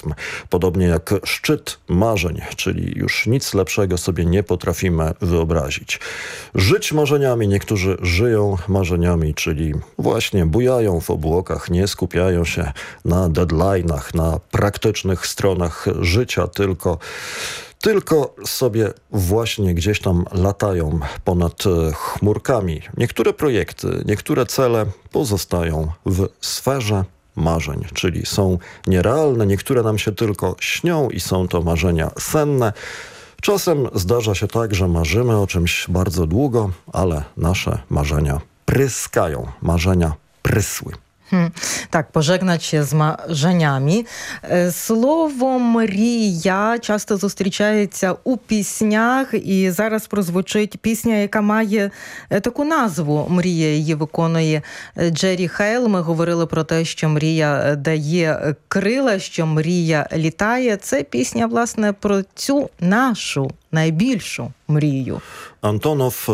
realizm. Podobnie jak szczyt marzeń, czyli już nic lepszego sobie nie potrafimy wyobrazić. Żyć marzeniami, niektórzy żyją marzeniami, czyli właśnie bujają w obłokach, nie skupiają się na deadline'ach, na praktycznych stronach życia, tylko sobie właśnie gdzieś tam latają ponad chmurkami. Niektóre projekty, niektóre cele pozostają w sferze marzeń, czyli są nierealne, niektóre nam się tylko śnią i są to marzenia senne. Czasem zdarza się tak, że marzymy o czymś bardzo długo, ale nasze marzenia pryskają, marzenia prysły. Так, пожегнать się з marzeniami. Слово «мрія» часто зустрічається у піснях, і зараз прозвучить пісня, яка має таку назву «Мрія». Її виконує Джері Хейл. Ми говорили про те, що мрія дає крила, що мрія літає. Це пісня, власне, про цю нашу najbliższą mriju. Antonow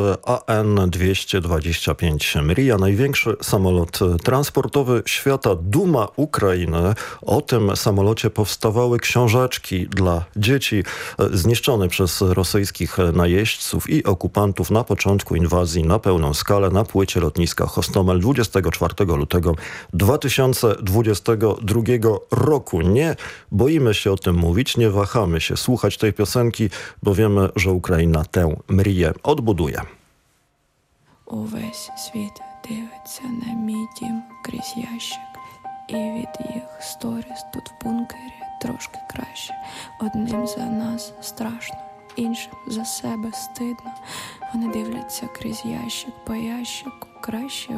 AN-225 Mrija, największy samolot transportowy świata, duma Ukrainy. O tym samolocie powstawały książeczki dla dzieci zniszczone przez rosyjskich najeźdźców i okupantów na początku inwazji na pełną skalę na płycie lotniska Hostomel 24 lutego 2022 roku. Nie boimy się o tym mówić, nie wahamy się słuchać tej piosenki, bo wiemy, że Україна tę мрію odbuduje. Увесь світ дивиться на мій дім крізь ящик. І від їх сторіс тут в бункері трошки краще. Одним за нас страшно, іншим за себе стидно. Вони дивляться крізь ящик по ящику краще